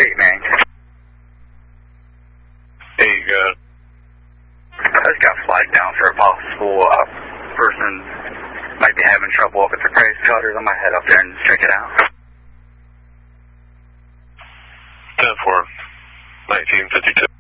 man. Hey, good. I just got flagged down for a possible person might be having trouble with the price cutters. I might head up there and check it out. 10-4, 1952.